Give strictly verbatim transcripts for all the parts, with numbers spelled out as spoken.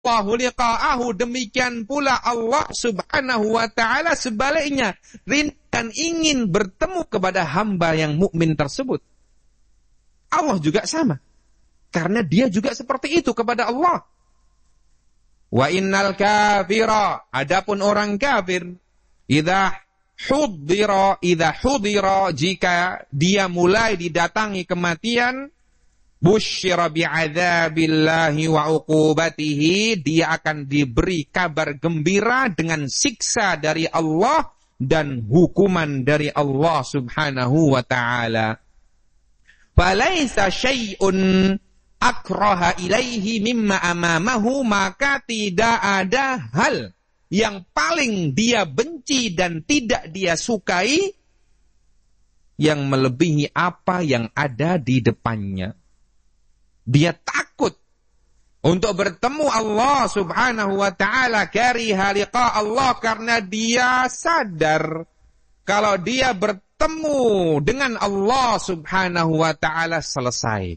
Allahu liqa'ahu, demikian pula Allah subhanahu wa ta'ala sebaliknya rindu dan ingin bertemu kepada hamba yang mukmin tersebut. Allah juga sama, karena dia juga seperti itu kepada Allah. Wa innal kafira, adapun orang kafir, idza hudira idza hudira, jika dia mulai didatangi kematian, busyira bi'adzabillahi wa uqubatihi, dia akan diberi kabar gembira dengan siksa dari Allah dan hukuman dari Allah subhanahu wa ta'ala. Falaisa syai'un akraha ilaihi mimma amamahu, maka tidak ada hal yang paling dia benci dan tidak dia sukai yang melebihi apa yang ada di depannya. Dia takut untuk bertemu Allah subhanahu wa ta'ala, kariha liqa Allah, karena dia sadar kalau dia bertemu dengan Allah subhanahu wa ta'ala selesai.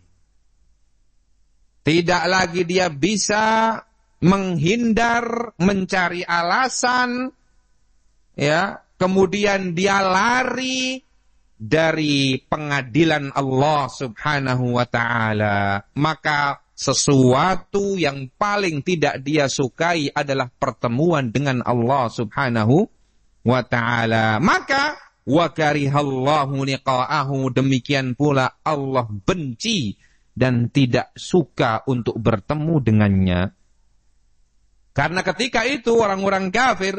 Tidak lagi dia bisa menghindar, mencari alasan, ya, kemudian dia lari dari pengadilan Allah subhanahu wa ta'ala. Maka sesuatu yang paling tidak dia sukai adalah pertemuan dengan Allah subhanahu wa ta'ala. Maka wa karihallahu liqa'ahu, demikian pula Allah benci dan tidak suka untuk bertemu dengannya. Karena ketika itu orang-orang kafir,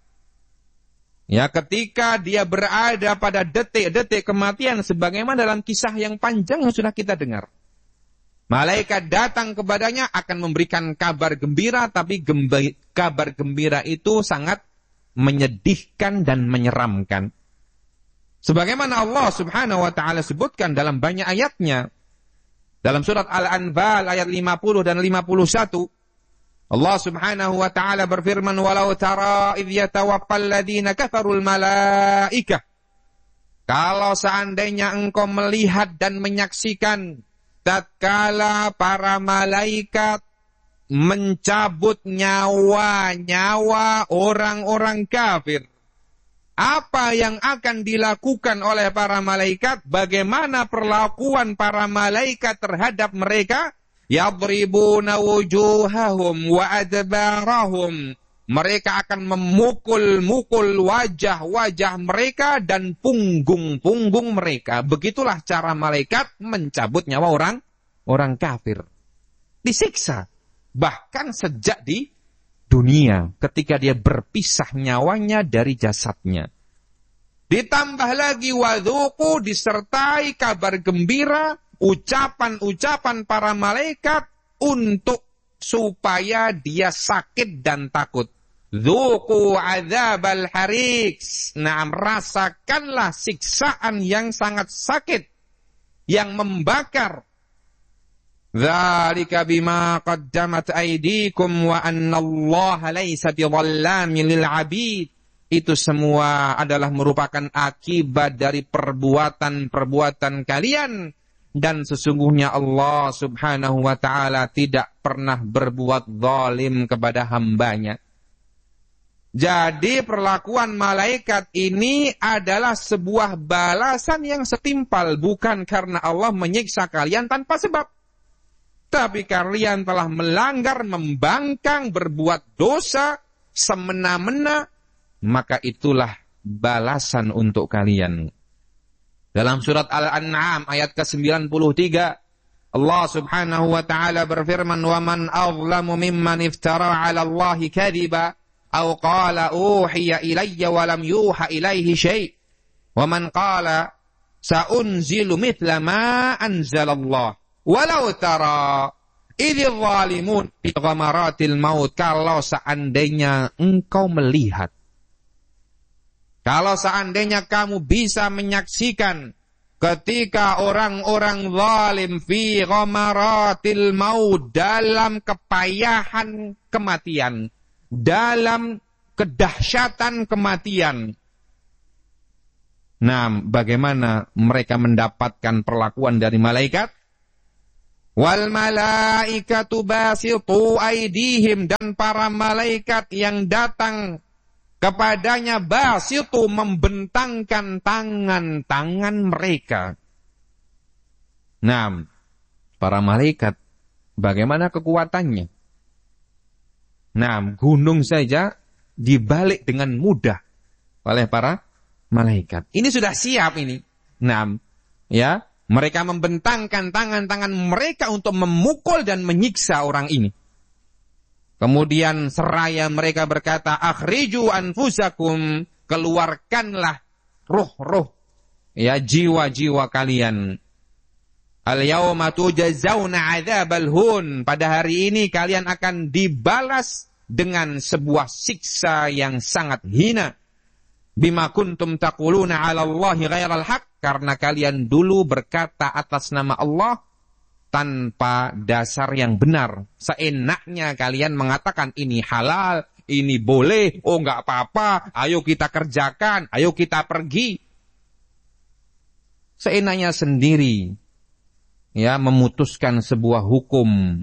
ya, ketika dia berada pada detik-detik kematian, sebagaimana dalam kisah yang panjang yang sudah kita dengar, malaikat datang kepadanya akan memberikan kabar gembira, tapi gembi, kabar gembira itu sangat menyedihkan dan menyeramkan. Sebagaimana Allah subhanahu wa ta'ala sebutkan dalam banyak ayatnya. Dalam surat Al-Anfal ayat lima puluh dan lima puluh satu, Allah subhanahu wa ta'ala berfirman, walau tara idh yatawaffal ladhina kafarul malaikah. Kalau seandainya engkau melihat dan menyaksikan tatkala para malaikat mencabut nyawa-nyawa orang-orang kafir, apa yang akan dilakukan oleh para malaikat? Bagaimana perlakuan para malaikat terhadap mereka? Yadribuna wujuhahum wa adbarahum. Mereka akan memukul-mukul wajah-wajah mereka dan punggung-punggung mereka. Begitulah cara malaikat mencabut nyawa orang orang kafir. Disiksa. Bahkan sejak di dunia, ketika dia berpisah nyawanya dari jasadnya. Ditambah lagi wadzuqu, disertai kabar gembira, ucapan-ucapan para malaikat untuk supaya dia sakit dan takut. Dzuqu adzabal hariq. Nah, rasakanlah siksaan yang sangat sakit, yang membakar. Dzalika bima qaddamat aydikum wa annallaha laisa bidhallamin lil 'abid. Itu semua adalah merupakan akibat dari perbuatan-perbuatan kalian, dan sesungguhnya Allah subhanahu wa ta'ala tidak pernah berbuat zalim kepada hambanya. Jadi perlakuan malaikat ini adalah sebuah balasan yang setimpal, bukan karena Allah menyiksa kalian tanpa sebab, tapi kalian telah melanggar, membangkang, berbuat dosa, semena-mena, maka itulah balasan untuk kalian. Dalam surat Al-An'am ayat ke sembilan puluh tiga, Allah subhanahu wa ta'ala berfirman, وَمَنْ أَظْلَمُ مِمَّنْ افترى عَلَى اللَّهِ كَذِبًا أَوْ قَالَ أُوحِيَ إِلَيَّ وَلَمْ يُوحَ إِلَيْهِ شَيْءٌ وَمَنْ قَالَ سَأُنْزِلُ مِثْلَ مَا أَنْزَلَ اللَّهُ walau tara idh zalimun fi ghamaratil maut. Kalau seandainya engkau melihat, kalau seandainya kamu bisa menyaksikan ketika orang-orang zalim fi ghamaratil maut, dalam kepayahan kematian, dalam kedahsyatan kematian. Nah, bagaimana mereka mendapatkan perlakuan dari malaikat? Wal malaikatu basitu aydihim, dan para malaikat yang datang kepadanya basitu membentangkan tangan-tangan mereka. Nah, para malaikat bagaimana kekuatannya? Nah, gunung saja dibalik dengan mudah oleh para malaikat. Ini sudah siap ini. Nah, ya. Mereka membentangkan tangan-tangan mereka untuk memukul dan menyiksa orang ini. Kemudian seraya mereka berkata, akhriju anfusakum, keluarkanlah ruh-ruh, ya, jiwa-jiwa kalian. Al-yawma tujazawna adzabal hun, pada hari ini kalian akan dibalas dengan sebuah siksa yang sangat hina. Bima kuntum taquluna 'ala Allahi ghairal haq, karena kalian dulu berkata atas nama Allah tanpa dasar yang benar. Seenaknya kalian mengatakan ini halal, ini boleh, oh enggak apa-apa, ayo kita kerjakan, ayo kita pergi. Seenaknya sendiri, ya, memutuskan sebuah hukum.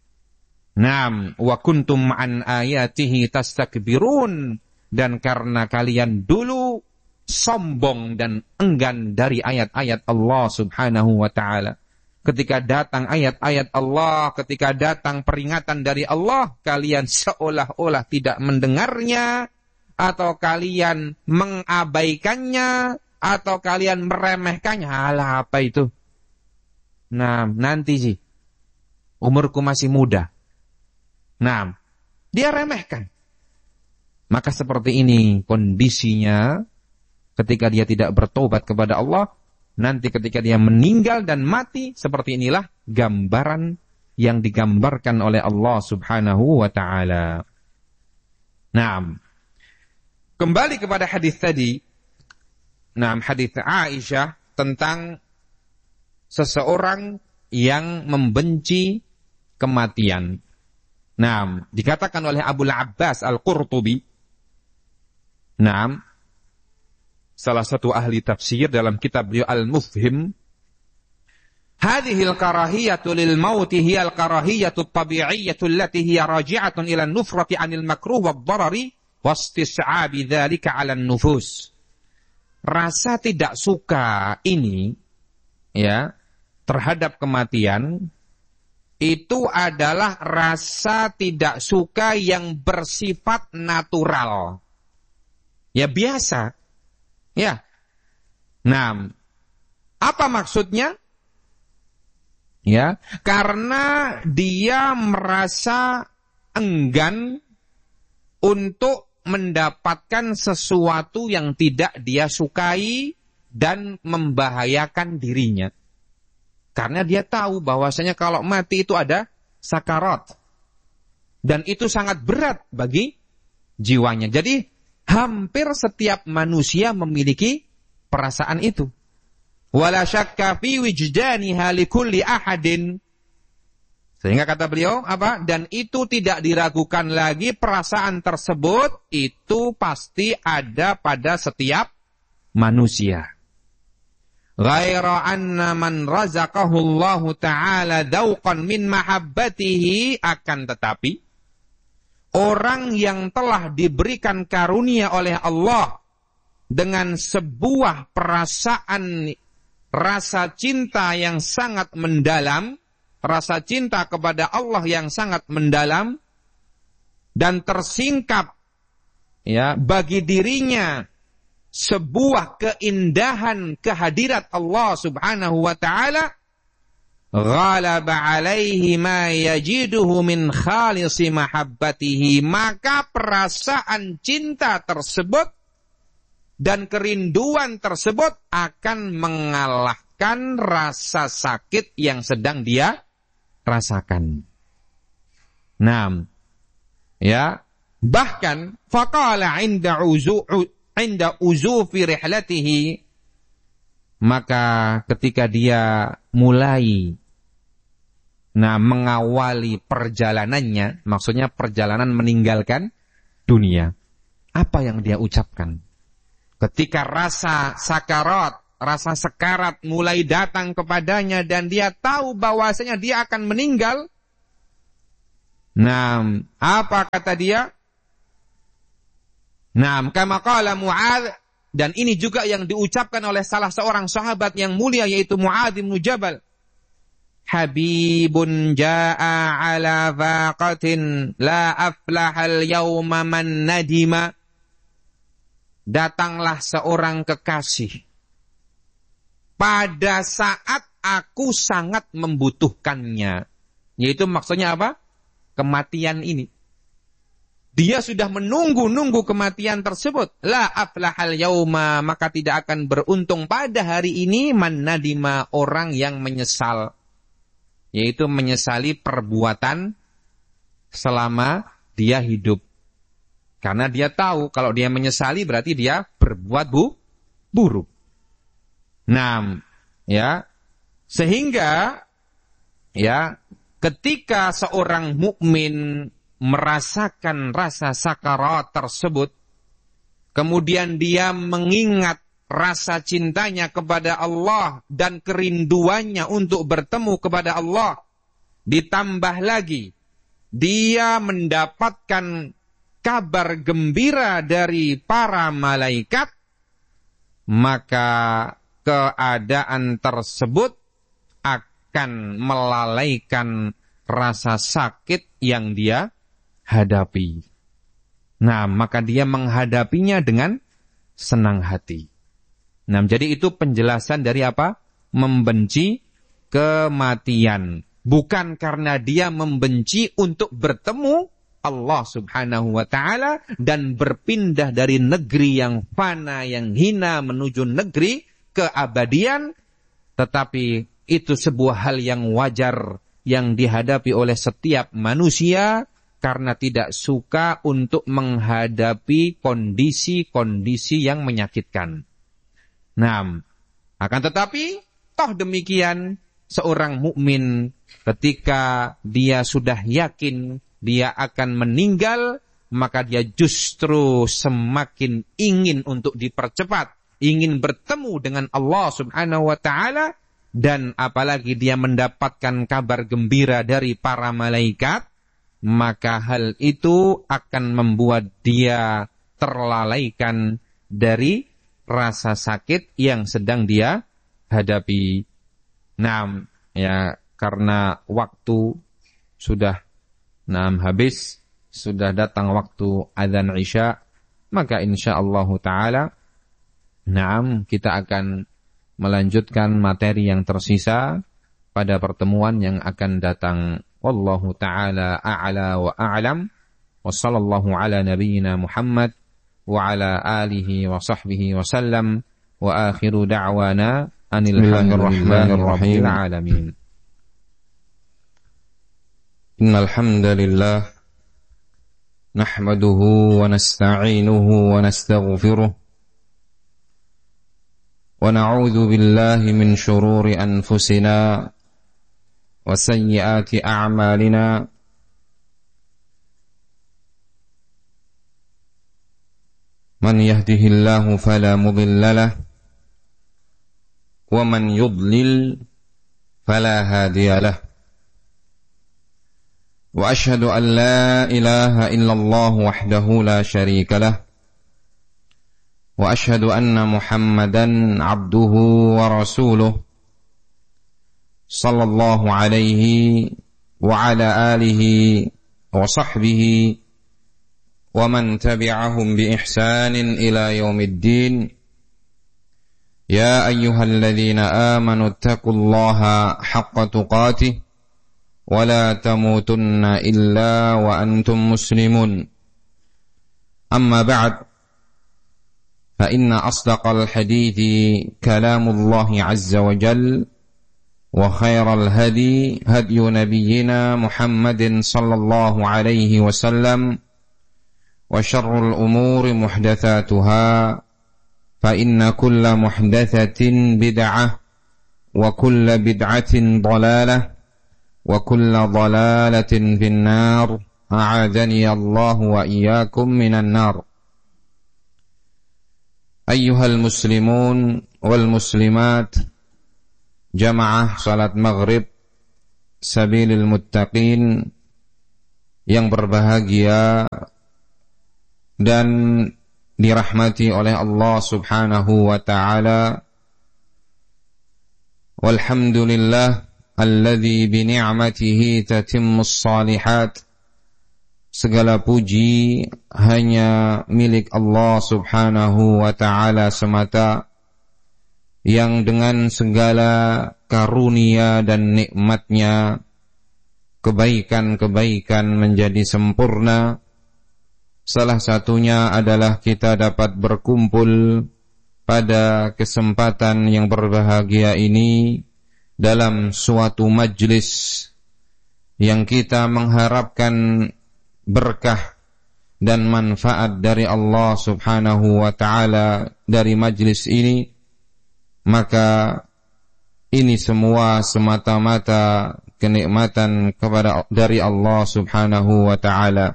Naam, wa kuntum an ayatihi tastakbirun, dan karena kalian dulu sombong dan enggan dari ayat-ayat Allah subhanahu wa ta'ala. Ketika datang ayat-ayat Allah, ketika datang peringatan dari Allah, kalian seolah-olah tidak mendengarnya, atau kalian mengabaikannya, atau kalian meremehkannya. Alah, apa itu? Nah, nanti sih, umurku masih muda. Nah, dia remehkan. Maka seperti ini kondisinya ketika dia tidak bertobat kepada Allah. Nanti ketika dia meninggal dan mati, seperti inilah gambaran yang digambarkan oleh Allah subhanahu wa ta'ala. Nah, kembali kepada hadis tadi. Nah, hadis Aisyah tentang seseorang yang membenci kematian. Nah, dikatakan oleh Abul Abbas Al-Qurtubi, nah, salah satu ahli tafsir dalam kitab beliau Al-Mufhim, hadhil karahiyatu lil mauti hiya al-karahiyatu at-tabi'iyyatu allati hiya raji'atun ila an-nufrati 'anil makruh wad-darari wastis'abi dzalika 'ala an-nufus. Rasa tidak suka ini, ya, terhadap kematian itu adalah rasa tidak suka yang bersifat natural. Ya, biasa. Ya. Nah, apa maksudnya? Ya, karena dia merasa enggan untuk mendapatkan sesuatu yang tidak dia sukai dan membahayakan dirinya. Karena dia tahu bahwasanya kalau mati itu ada sakarat. Dan itu sangat berat bagi jiwanya. Jadi hampir setiap manusia memiliki perasaan itu. Wala syakka fi wijdaniha likulli ahadin. Sehingga kata beliau apa? Dan itu tidak diragukan lagi, perasaan tersebut itu pasti ada pada setiap manusia. Ghaira anna man razaqahu Allah Ta'ala dzauqan min mahabbatihi, akan tetapi orang yang telah diberikan karunia oleh Allah dengan sebuah perasaan rasa cinta yang sangat mendalam, rasa cinta kepada Allah yang sangat mendalam, dan tersingkap, ya, bagi dirinya sebuah keindahan kehadirat Allah subhanahu wa ta'ala, ghalaba alaihi ma yajiduhu min khalisi mahabbatihi, maka perasaan cinta tersebut dan kerinduan tersebut akan mengalahkan rasa sakit yang sedang dia rasakan. Nah, ya, bahkan faqala 'inda uzu inda uzufi rihlatihi, maka ketika dia mulai nah mengawali perjalanannya, maksudnya perjalanan meninggalkan dunia, apa yang dia ucapkan ketika rasa sakarat, rasa sekarat mulai datang kepadanya dan dia tahu bahwasanya dia akan meninggal. Nah, apa kata dia? Nah, kama qala Mu'adz, dan ini juga yang diucapkan oleh salah seorang sahabat yang mulia yaitu Mu'adz bin Jabal. Habibun jaa ala faqatin la aflahal yawma man nadima. Datanglah seorang kekasih pada saat aku sangat membutuhkannya. Yaitu maksudnya apa? Kematian ini. Dia sudah menunggu-nunggu kematian tersebut. La aflahal yauma, maka tidak akan beruntung pada hari ini man nadima, orang yang menyesal. Yaitu menyesali perbuatan selama dia hidup. Karena dia tahu kalau dia menyesali berarti dia berbuat bu, buruk. Nah, ya, sehingga ya ketika seorang mukmin merasakan rasa sakarat tersebut, kemudian dia mengingat rasa cintanya kepada Allah dan kerinduannya untuk bertemu kepada Allah, ditambah lagi dia mendapatkan kabar gembira dari para malaikat, maka keadaan tersebut akan melalaikan rasa sakit yang dia hadapi. Nah, maka dia menghadapinya dengan senang hati. Nah, jadi itu penjelasan dari apa? Membenci kematian. Bukan karena dia membenci untuk bertemu Allah subhanahu wa ta'ala dan berpindah dari negeri yang fana, yang hina menuju negeri keabadian, tetapi itu sebuah hal yang wajar yang dihadapi oleh setiap manusia karena tidak suka untuk menghadapi kondisi-kondisi yang menyakitkan. Nah, akan tetapi toh demikian seorang mukmin ketika dia sudah yakin dia akan meninggal, maka dia justru semakin ingin untuk dipercepat, ingin bertemu dengan Allah subhanahu wa ta'ala, dan apalagi dia mendapatkan kabar gembira dari para malaikat, maka hal itu akan membuat dia terlalaikan dari rasa sakit yang sedang dia hadapi. Nah, ya karena waktu sudah nah, habis, sudah datang waktu azan Isya, maka insyaallah taala Naam, kita akan melanjutkan materi yang tersisa pada pertemuan yang akan datang. Wallahu ta'ala a'la wa a'lam. Wa sallallahu ala nabiyyina Muhammad wa ala alihi wa sahbihi wa sallam. Wa akhiru da'wana anil hamdulillahi rabbil alamin. Innal hamdalillah nahmaduhu wa nasta'inuhu wa nastaghfiruh. ونعوذ بالله من شرور أنفسنا وسيئات أعمالنا من يهده الله فلا مضل له ومن يضلل فلا هادي له وأشهد أن لا إله إلا الله وحده لا شريك له وأشهد أن محمدا عبده ورسوله صلى الله عليه وعلى آله وصحبه ومن تبعهم بإحسان إلى يوم الدين يا أيها الذين آمنوا اتقوا الله حق تقاته ولا تموتن إلا وأنتم مسلمون أما بعد فإن أصدق الحديث كلام الله عز وجل وخير الهدي هدي نبينا محمد صلى الله عليه وسلم وشر الأمور محدثاتها فإن كل محدثة بدعة وكل بدعة ضلالة وكل ضلالة في النار أعاذني الله وإياكم من النار. أيها المسلمون wal muslimat, jamaah salat maghrib sabilil muttaqin yang berbahagia dan dirahmati oleh Allah Subhanahu wa taala. Walhamdulillah alladzi bi ni'matihi tatimmus shalihat. Segala puji hanya milik Allah Subhanahu wa taala semata, yang dengan segala karunia dan nikmatnya kebaikan-kebaikan menjadi sempurna. Salah satunya adalah kita dapat berkumpul pada kesempatan yang berbahagia ini dalam suatu majlis yang kita mengharapkan berkah dan manfaat dari Allah Subhanahu wa taala dari majlis ini. Maka ini semua semata-mata kenikmatan kepada dari Allah Subhanahu wa taala.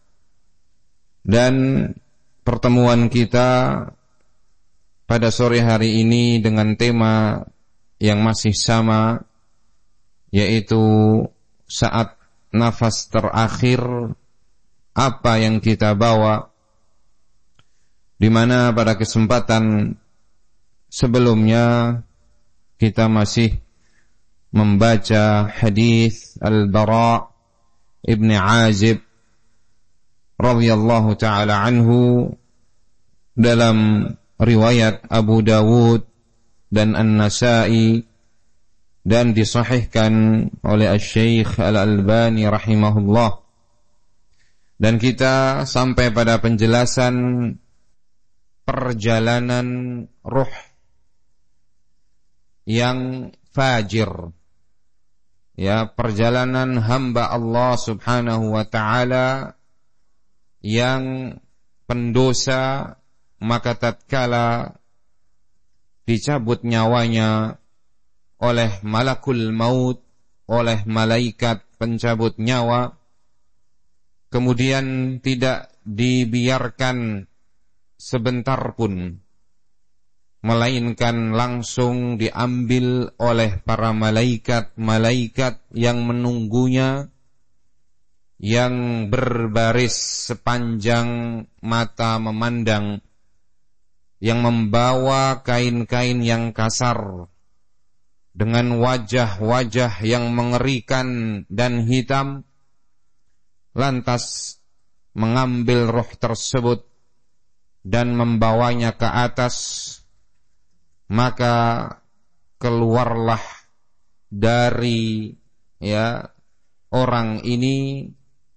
Dan pertemuan kita pada sore hari ini dengan tema yang masih sama, yaitu saat nafas terakhir apa yang kita bawa, di mana pada kesempatan sebelumnya kita masih membaca hadis Al-Bara ibn Azib radhiyallahu taala anhu dalam riwayat Abu Dawud dan An-Nasa'i, dan disahihkan oleh Asy-Syaikh Al-Albani rahimahullah. Dan kita sampai pada penjelasan perjalanan ruh yang fajir, ya, perjalanan hamba Allah Subhanahu wa taala yang pendosa, maka tatkala dicabut nyawanya oleh malakul maut, oleh malaikat pencabut nyawa, kemudian tidak dibiarkan sebentar pun, melainkan langsung diambil oleh para malaikat-malaikat yang menunggunya, yang berbaris sepanjang mata memandang, yang membawa kain-kain yang kasar dengan wajah-wajah yang mengerikan dan hitam, lantas mengambil roh tersebut dan membawanya ke atas. Maka keluarlah dari ya orang ini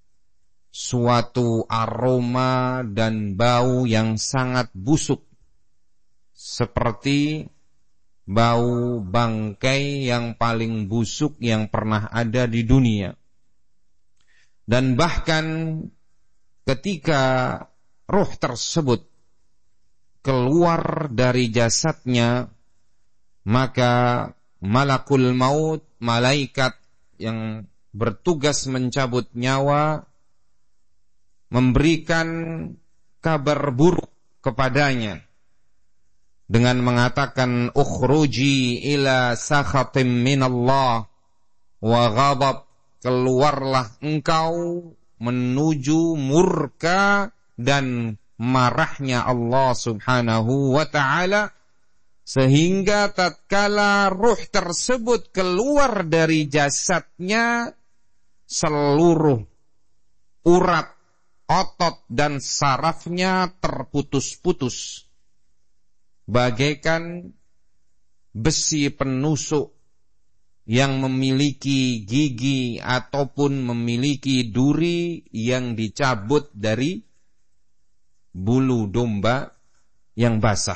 suatu aroma dan bau yang sangat busuk, seperti bau bangkai yang paling busuk yang pernah ada di dunia. Dan bahkan ketika ruh tersebut keluar dari jasadnya, maka malakul maut, malaikat yang bertugas mencabut nyawa, memberikan kabar buruk kepadanya dengan mengatakan, ukhruji ila sakhatim minallah wa ghadab, keluarlah engkau menuju murka dan marahnya Allah Subhanahu wa ta'ala. Sehingga tatkala ruh tersebut keluar dari jasadnya, seluruh urat, otot dan sarafnya terputus-putus, bagaikan besi penusuk yang memiliki gigi ataupun memiliki duri yang dicabut dari bulu domba yang basah.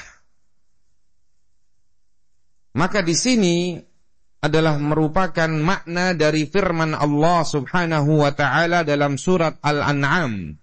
Maka di sini adalah merupakan makna dari firman Allah Subhanahu wa taala dalam surat Al-An'am.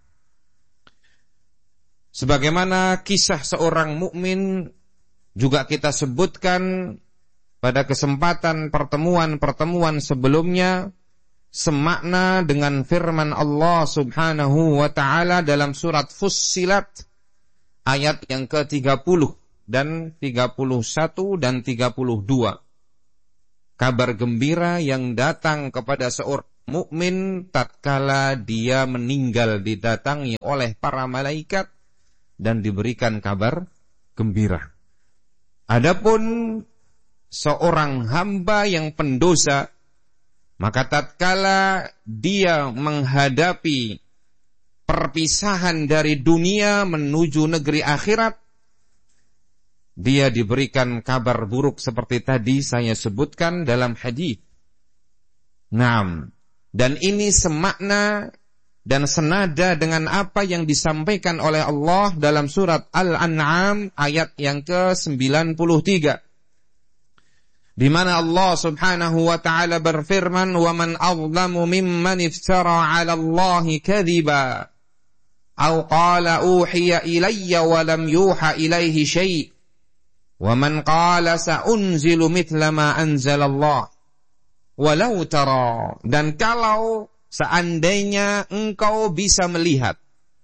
Sebagaimana kisah seorang mukmin juga kita sebutkan pada kesempatan pertemuan-pertemuan sebelumnya, semakna dengan firman Allah Subhanahu wa taala dalam surat Fussilat ayat yang ke tiga puluh dan tiga puluh satu dan tiga puluh dua. Kabar gembira yang datang kepada seorang mukmin tatkala dia meninggal didatangi oleh para malaikat dan diberikan kabar gembira. Adapun seorang hamba yang pendosa, maka tatkala dia menghadapi perpisahan dari dunia menuju negeri akhirat, dia diberikan kabar buruk seperti tadi saya sebutkan dalam hadis. Naam, dan ini semakna dan senada dengan apa yang disampaikan oleh Allah dalam surat Al-An'am ayat yang ke sembilan puluh tiga. Di mana Allah Subhanahu wa taala berfirman, "Wa man azlamu mimman iftara 'ala Allahi kadhiba aw qala uhiya ilayya wa lam yuha ilaihi syai'." Wa man qala sa'unzilu mithla ma anzalallah walau tara. Dan kalau seandainya engkau bisa melihat,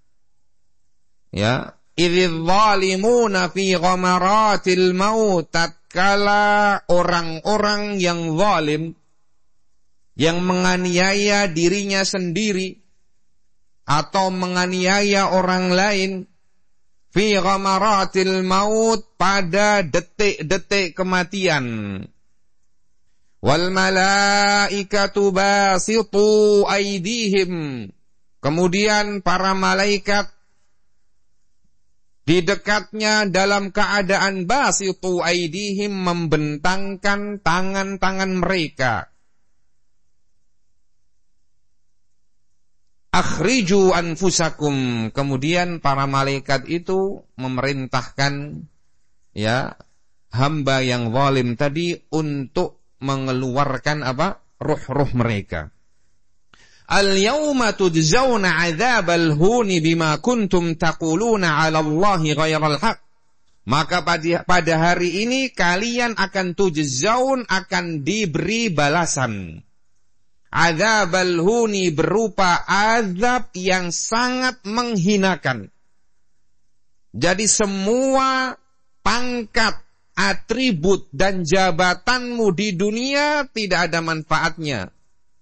ya, idzal zalimuna fi ghamaratil maut, tatkala orang-orang yang zalim, yang menganiaya dirinya sendiri atau menganiaya orang lain, fi ghamaratil maut, pada detik-detik kematian, wal malaikatu basitu aydihim, kemudian para malaikat di dekatnya dalam keadaan basitu aydihim, membentangkan tangan-tangan mereka. Akhriju anfusakum, kemudian para malaikat itu memerintahkan, ya, hamba yang zalim tadi untuk mengeluarkan apa? Ruh-ruh mereka. Al-yawma tujzauna 'adzabal huni bima kuntum taquluna 'ala Allahi ghairal haq. Maka pada, pada hari ini kalian akan tujzaun, akan diberi balasan. Adzabal huni, berupa azab yang sangat menghinakan. Jadi semua pangkat, atribut dan jabatanmu di dunia tidak ada manfaatnya.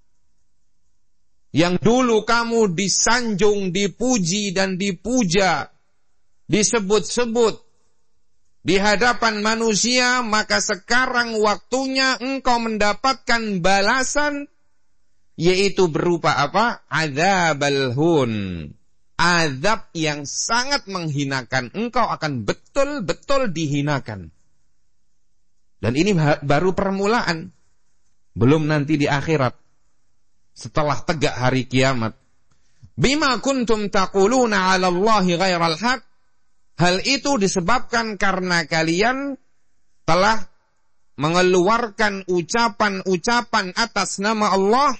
Yang dulu kamu disanjung, dipuji dan dipuja, disebut-sebut di hadapan manusia, maka sekarang waktunya engkau mendapatkan balasan, yaitu berupa apa? Adzabal hun. Azab yang sangat menghinakan. Engkau akan betul-betul dihinakan. Dan ini baru permulaan. Belum nanti di akhirat, setelah tegak hari kiamat. Bima kuntum taquluna 'ala Allahi ghairal haq. Hal itu disebabkan karena kalian telah mengeluarkan ucapan-ucapan atas nama Allah,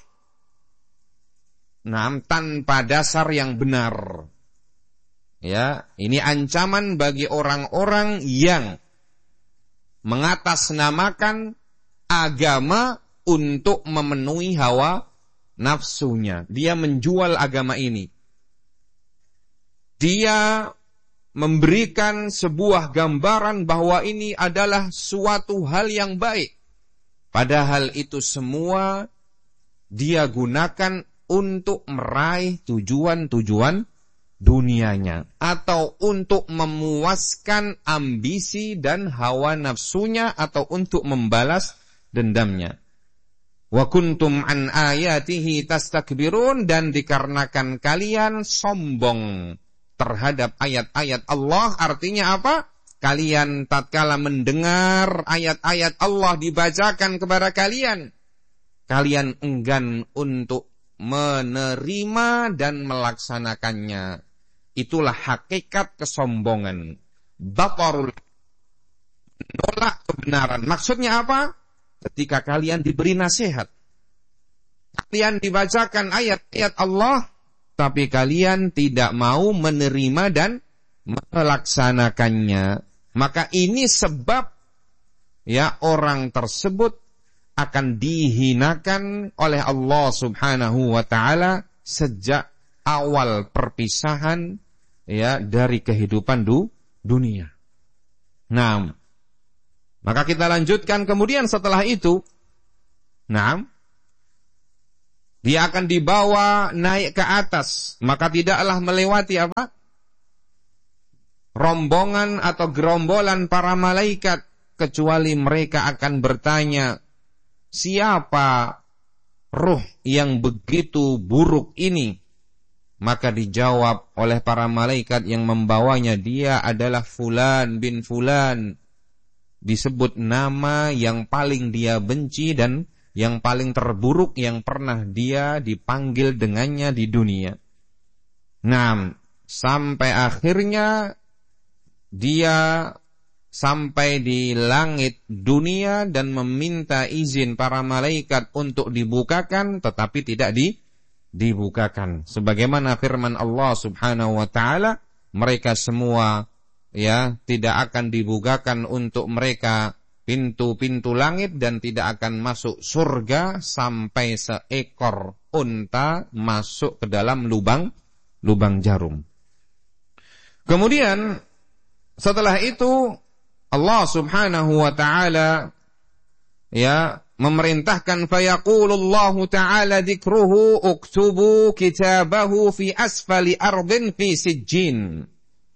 nah, tanpa dasar yang benar. Ya, ini ancaman bagi orang-orang yang mengatasnamakan agama untuk memenuhi hawa nafsunya. Dia menjual agama ini. Dia memberikan sebuah gambaran bahwa ini adalah suatu hal yang baik. Padahal itu semua dia gunakan untuk meraih tujuan-tujuan dunianya, atau untuk memuaskan ambisi dan hawa nafsunya, atau untuk membalas dendamnya. Wa kuntum an ayatihi tastakbirun, dan dikarenakan kalian sombong terhadap ayat-ayat Allah. Artinya apa? Kalian tatkala mendengar ayat-ayat Allah dibacakan kepada kalian, kalian enggan untuk menerima dan melaksanakannya. Itulah hakikat kesombongan. Batarul, menolak kebenaran. Maksudnya apa? Ketika kalian diberi nasihat, kalian dibacakan ayat-ayat Allah, tapi kalian tidak mau menerima dan melaksanakannya, maka ini sebab, ya, orang tersebut akan dihinakan oleh Allah Subhanahu wa taala sejak awal perpisahan, ya, dari kehidupan du, dunia. Nah, maka kita lanjutkan kemudian setelah itu, nah, dia akan dibawa naik ke atas, maka tidaklah melewati apa? Rombongan atau gerombolan para malaikat, kecuali mereka akan bertanya, siapa ruh yang begitu buruk ini? Maka dijawab oleh para malaikat yang membawanya, dia adalah fulan bin fulan. Disebut nama yang paling dia benci dan yang paling terburuk yang pernah dia dipanggil dengannya di dunia. Nah, sampai akhirnya dia sampai di langit dunia dan meminta izin para malaikat untuk dibukakan, tetapi tidak di dibukakan. Sebagaimana firman Allah Subhanahu wa taala, mereka semua ya tidak akan dibukakan untuk mereka pintu-pintu langit dan tidak akan masuk surga sampai seekor unta masuk ke dalam lubang lubang jarum. Kemudian setelah itu Allah Subhanahu wa taala ya memerintahkan, fayaqulullahu ta'ala dzikruhu uktubu kitabahu fi asfali ardin fi sijjin.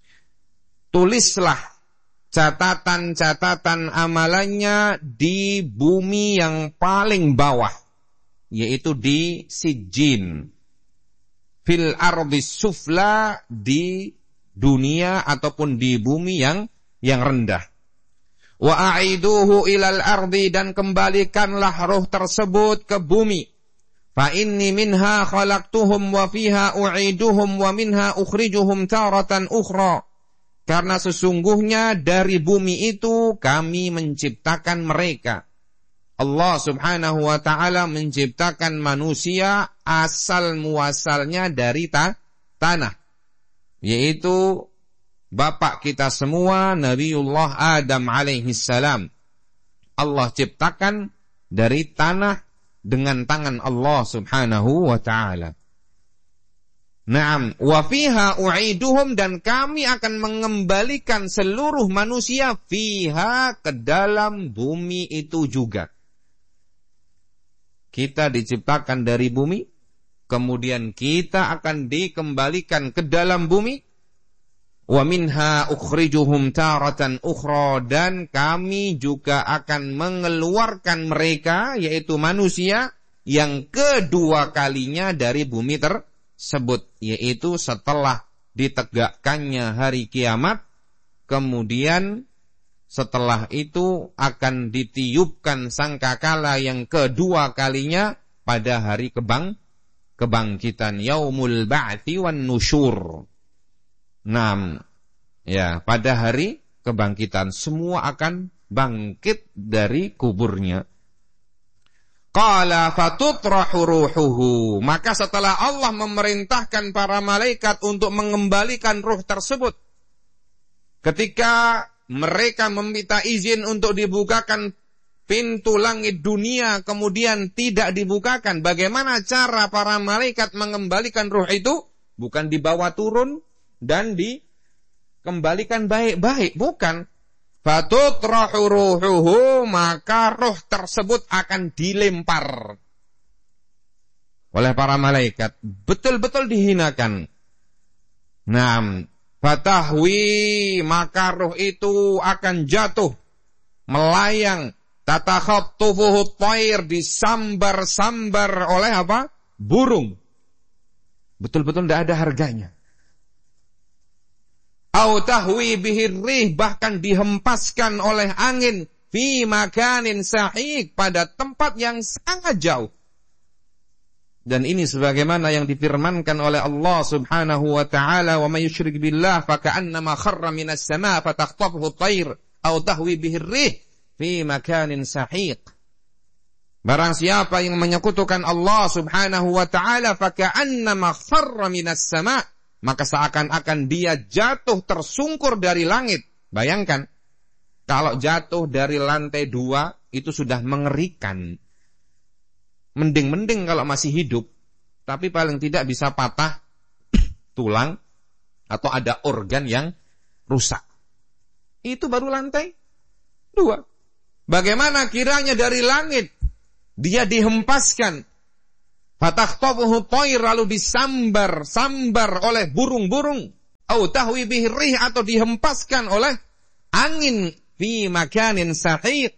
Tulislah catatan-catatan amalannya di bumi yang paling bawah, yaitu di sijjin. Fil ardi sufla, di dunia ataupun di bumi yang yang rendah. Wa a'iduhu ilal ardi, dan kembalikanlah roh tersebut ke bumi. Fa inni minha khalaqtuhum wa fiha u'iduhum wa minha ukhrijuhum taratan ukhra. Karena sesungguhnya dari bumi itu kami menciptakan mereka. Allah Subhanahu wa taala menciptakan manusia asal muasalnya dari ta- tanah. Yaitu bapak kita semua, Nabiullah Adam alaihi salam. Allah ciptakan dari tanah dengan tangan Allah Subhanahu wa taala. Naam, wa fiha u'iduhum, dan kami akan mengembalikan seluruh manusia fiha, ke dalam bumi itu juga. Kita diciptakan dari bumi, kemudian kita akan dikembalikan ke dalam bumi. Wa minha ukhrijuhum taratan ukhra, dan kami juga akan mengeluarkan mereka, yaitu manusia, yang kedua kalinya dari bumi tersebut, yaitu setelah ditegakkannya hari kiamat. Kemudian setelah itu akan ditiupkan sangkakala yang kedua kalinya pada hari kebang kebangkitan, yaumul ba'tsi wan nusyur. Nah, ya, pada hari kebangkitan semua akan bangkit dari kuburnya. Qala fatutrahu ruhuhu, maka setelah Allah memerintahkan para malaikat untuk mengembalikan ruh tersebut, ketika mereka meminta izin untuk dibukakan pintu langit dunia, kemudian tidak dibukakan, bagaimana cara para malaikat mengembalikan ruh itu? Bukan dibawa turun dan dikembalikan baik-baik, bukan. Fatutrahu ruhuhu, maka roh tersebut akan dilempar oleh para malaikat, betul-betul dihinakan. Nah, fatahwi, maka roh itu akan jatuh, melayang, tatakhattufuhu at-thair, disambar-sambar oleh apa? Burung. Betul-betul tidak ada harganya. Au tahwi bihir rih, bahkan dihempaskan oleh angin, fi makanin sahiq, pada tempat yang sangat jauh. Dan ini sebagaimana yang difirmankan oleh Allah Subhanahu wa taala, wa may yusyrik billah faka'annama kharra minas sama' fatakhtafuhu at-thair au tahwi bihir rih fi makanin sahiq. Barang siapa yang menyekutukan Allah Subhanahu wa taala, faka'annama kharra minas sama', maka seakan-akan dia jatuh tersungkur dari langit. Bayangkan, kalau jatuh dari lantai dua itu sudah mengerikan. Mending-mending kalau masih hidup, tapi paling tidak bisa patah tulang atau ada organ yang rusak. Itu baru lantai dua. Bagaimana kiranya dari langit dia dihempaskan, fatakhtafuhu thair, lalu disambar sambar oleh burung-burung, au tahwi bihi rih, atau dihempaskan oleh angin, fi makanin sahih,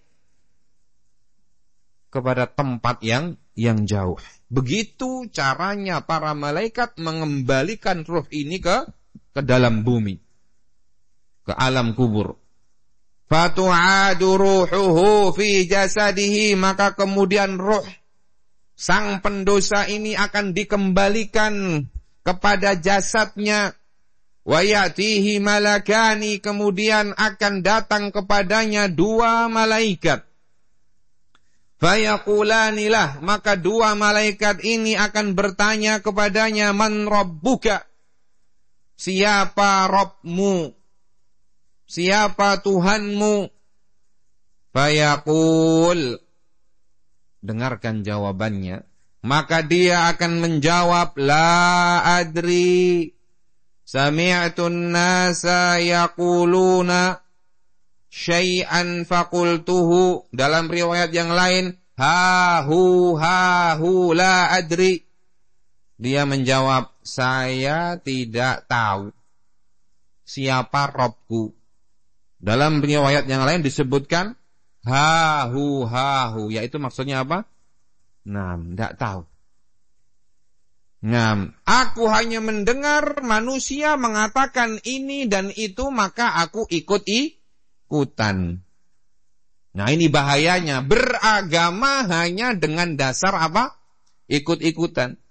kepada tempat yang yang jauh. Begitu caranya para malaikat mengembalikan ruh ini ke ke dalam bumi, ke alam kubur. Fatu'adu ruhuhu fi jasadihi, maka kemudian ruh sang pendosa ini akan dikembalikan kepada jasadnya. Wa ya'tihi malakani, kemudian akan datang kepadanya dua malaikat. Fayaqulani lah, maka dua malaikat ini akan bertanya kepadanya, man rabbuka, siapa Rabbmu, siapa Tuhanmu? Fayaqul, dengarkan jawabannya, maka dia akan menjawab, la adri, sami'tun nasa yaquluna syai'an faqultuhu. Dalam riwayat yang lain, ha hu ha hu la adri, dia menjawab, saya tidak tahu siapa Rabbku. Dalam riwayat yang lain disebutkan ha hu ha hu, yaitu maksudnya apa? Nah, tidak tahu. Nah, aku hanya mendengar manusia mengatakan ini dan itu, maka aku ikut-ikutan. Nah, ini bahayanya, beragama hanya dengan dasar apa? Ikut-ikutan.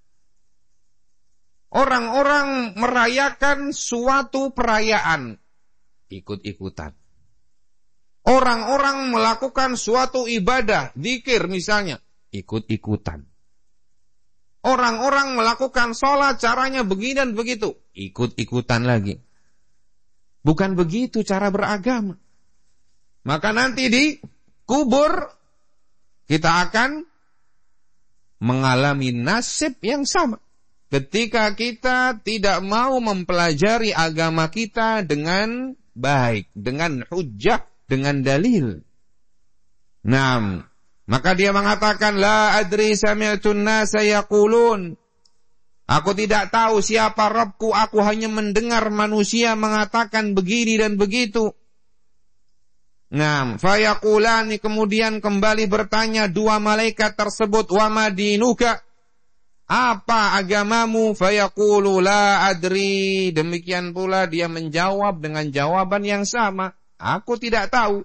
Orang-orang merayakan suatu perayaan, ikut-ikutan. Orang-orang melakukan suatu ibadah, zikir misalnya, ikut-ikutan. Orang-orang melakukan sholat, caranya begini dan begitu, ikut-ikutan lagi. Bukan begitu cara beragama. Maka nanti di kubur kita akan mengalami nasib yang sama. Ketika kita tidak mau mempelajari agama kita dengan baik, dengan hujjah, dengan dalil. Nah, maka dia mengatakan, la adri sami'tun nasa yaqulun, aku tidak tahu siapa Rabbku, aku hanya mendengar manusia mengatakan begini dan begitu. Nah, fayaqulani, kemudian kembali bertanya dua malaikat tersebut, wa madinuka, apa agamamu? Fayaqulu la adri, demikian pula dia menjawab dengan jawaban yang sama, aku tidak tahu.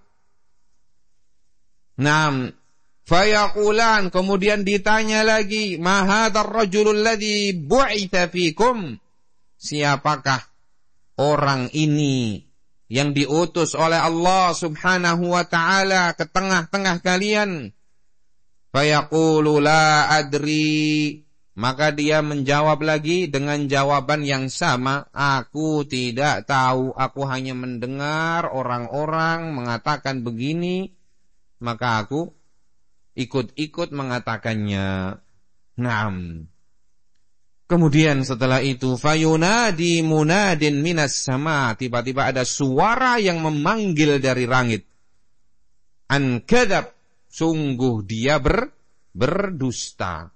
Nah, fayaqulan, kemudian ditanya lagi, ma hadzal rajulul ladzi bu'itsa fikum, siapakah orang ini yang diutus oleh Allah Subhanahu wa taala ke tengah-tengah kalian? Fayaqulu la adri, maka dia menjawab lagi dengan jawaban yang sama, aku tidak tahu, aku hanya mendengar orang-orang mengatakan begini, maka aku ikut-ikut mengatakannya. Naam. Kemudian setelah itu, fayunadi munadin minas sama, tiba-tiba ada suara yang memanggil dari langit. An kadzab, sungguh dia ber, berdusta.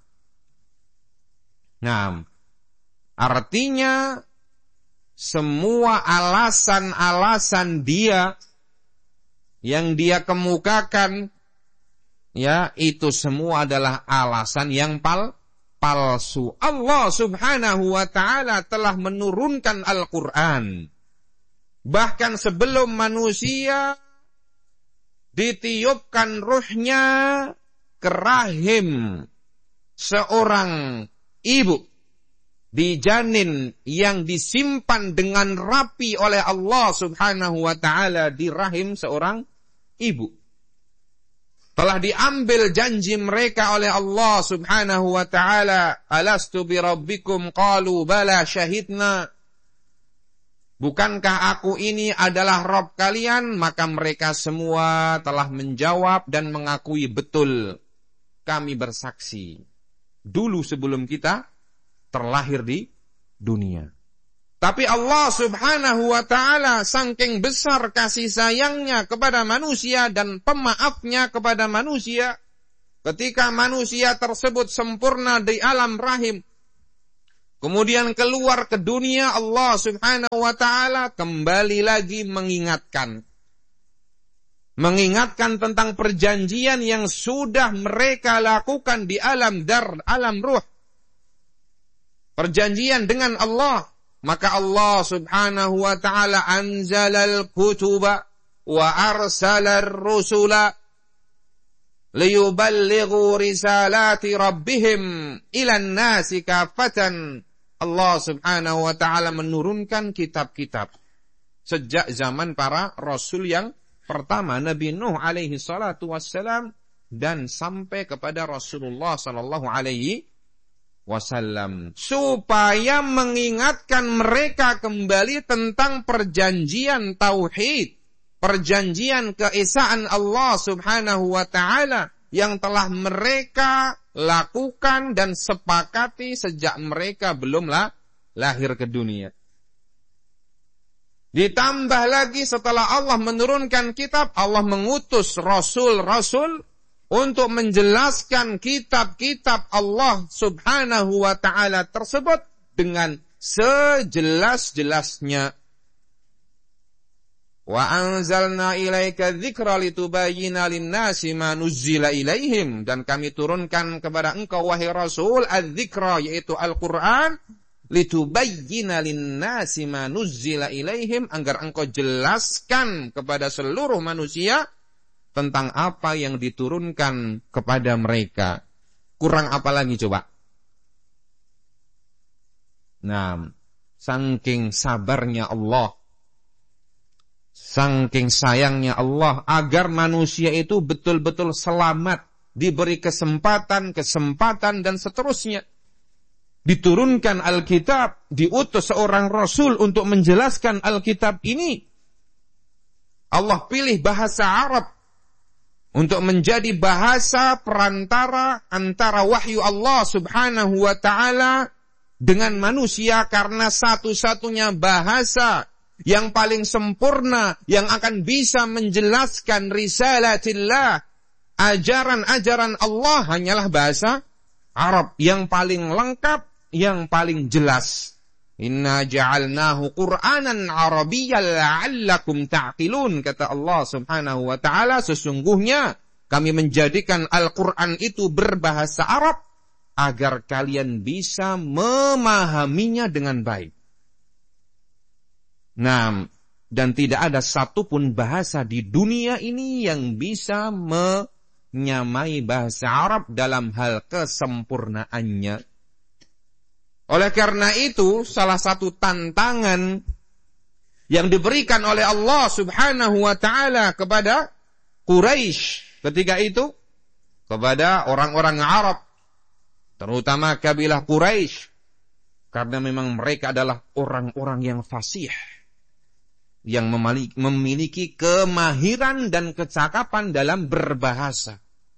Nah, artinya semua alasan-alasan dia yang dia kemukakan, ya, itu semua adalah alasan yang pal, palsu. Allah Subhanahu wa ta'ala telah menurunkan Al-Quran. Bahkan sebelum manusia ditiupkan ruhnya ke rahim seorang ibu, di janin yang disimpan dengan rapi oleh Allah Subhanahu wa ta'ala di rahim seorang ibu, telah diambil janji mereka oleh Allah Subhanahu wa ta'ala, alastu bi rabbikum qalu bala syahidna, bukankah aku ini adalah Rabb kalian? Maka mereka semua telah menjawab dan mengakui, betul, kami bersaksi dulu sebelum kita terlahir di dunia. Tapi Allah subhanahu wa ta'ala saking besar kasih sayangnya kepada manusia dan pemaafnya kepada manusia. Ketika manusia tersebut sempurna di alam rahim, kemudian keluar ke dunia, Allah subhanahu wa ta'ala kembali lagi mengingatkan. Mengingatkan tentang perjanjian yang sudah mereka lakukan di alam dar, alam ruh. Perjanjian dengan Allah. Maka Allah subhanahu wa ta'ala anzalal kutuba wa arsalal rusula liyuballighu risalati rabbihim ilan nasi kafatan. Allah subhanahu wa ta'ala menurunkan kitab-kitab sejak zaman para rasul yang pertama, Nabi Nuh alaihi salatu wassalam, dan sampai kepada Rasulullah sallallahu alaihi wasallam, supaya mengingatkan mereka kembali tentang perjanjian tauhid, perjanjian keesaan Allah subhanahu wa ta'ala yang telah mereka lakukan dan sepakati sejak mereka belumlah lahir ke dunia. Ditambah lagi setelah Allah menurunkan kitab, Allah mengutus rasul-rasul untuk menjelaskan kitab-kitab Allah subhanahu wa ta'ala tersebut dengan sejelas-jelasnya. Wa anzalna ilaika dzikra litubayyina lin-nasi ma nuzzila ilaihim, dan kami turunkan kepada engkau wahai Rasul adz-dzikra, yaitu Al-Qur'an, litubayyina lin-nasi ma nuzzila ilaihim, agar engkau jelaskan kepada seluruh manusia tentang apa yang diturunkan kepada mereka. Kurang apa lagi coba? Nah, saking sabarnya Allah, saking sayangnya Allah agar manusia itu betul-betul selamat, diberi kesempatan, kesempatan dan seterusnya. Diturunkan Alkitab, diutus seorang Rasul untuk menjelaskan Alkitab ini. Allah pilih bahasa Arab untuk menjadi bahasa perantara antara wahyu Allah subhanahu wa ta'ala dengan manusia, karena satu-satunya bahasa yang paling sempurna yang akan bisa menjelaskan risalatillah, ajaran-ajaran Allah, hanyalah bahasa Arab yang paling lengkap, yang paling jelas. Inna ja'alnahu Qur'anan Arabiyyan la'allakum ta'qilun, kata Allah subhanahu wa ta'ala, sesungguhnya kami menjadikan Al-Qur'an itu berbahasa Arab agar kalian bisa memahaminya dengan baik. Nah, dan tidak ada satupun bahasa di dunia ini yang bisa menyamai bahasa Arab dalam hal kesempurnaannya. Oleh karena itu, salah satu tantangan yang diberikan oleh Allah subhanahu wa ta'ala kepada Quraisy ketika itu, kepada orang-orang Arab, terutama kabilah Quraisy, karena memang mereka adalah orang-orang yang fasih, yang memiliki kemahiran dan kecakapan dalam berbahasa.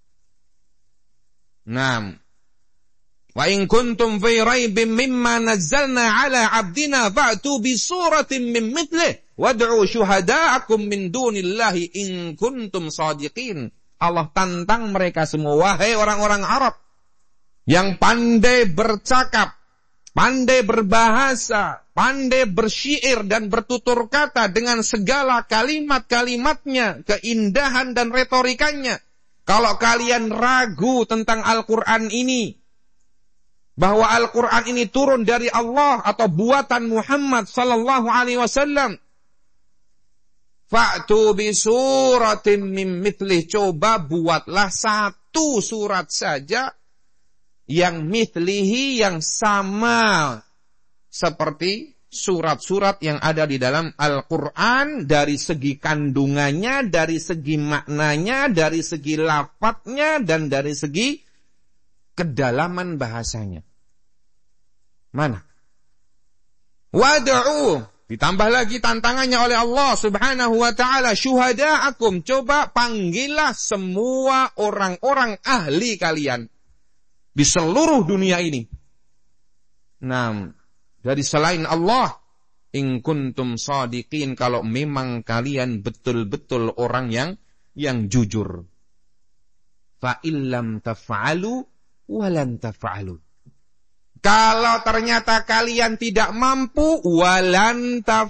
Nah, wa in kuntum fi raibin mimma nazzalna ala 'abdina fa'tu bi suratin min mithlihi wad'u syuhada'akum min dunillahi in kuntum shadiqin. Allah tantang mereka semua, wahai orang-orang Arab yang pandai bercakap, pandai berbahasa, pandai bersyair dan bertutur kata dengan segala kalimat-kalimatnya, keindahan dan retorikanya. Kalau kalian ragu tentang Al-Qur'an ini, bahwa Al-Quran ini turun dari Allah atau buatan Muhammad sallallahu alaihi wasallam, fa'tu bi suratin min mithlih, coba buatlah satu surat saja yang mithlihi, yang sama seperti surat-surat yang ada di dalam Al-Quran, dari segi kandungannya, dari segi maknanya, dari segi lafadznya, dan dari segi kedalaman bahasanya. Mana? Wad'u, ditambah lagi tantangannya oleh Allah subhanahu wa ta'ala, syuhada'akum, coba panggillah semua orang-orang ahli kalian di seluruh dunia ini. Nah, dari selain Allah, In kuntum shadiqin, kalau memang kalian betul-betul orang yang yang jujur. Fa illam taf'alu walan taf'alu. Kalau ternyata kalian tidak mampu, walan taf'alu,